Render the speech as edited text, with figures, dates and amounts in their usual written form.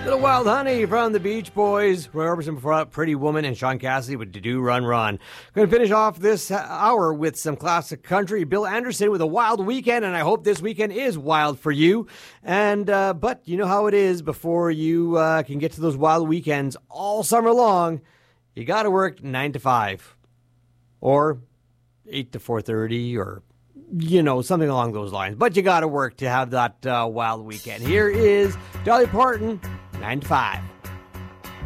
Little Wild Honey from the Beach Boys. Roy Orbison before that, Pretty Woman, and Sean Cassidy with Do Run Run. Going to finish off this hour with some classic country. Bill Anderson with a wild weekend, and I hope this weekend is wild for you. And but you know how it is. Before you can get to those wild weekends all summer long, you got to work 9 to 5 or 8 to 4:30 or something along those lines. But you got to work to have that wild weekend. Here is Dolly Parton, 9 to 5.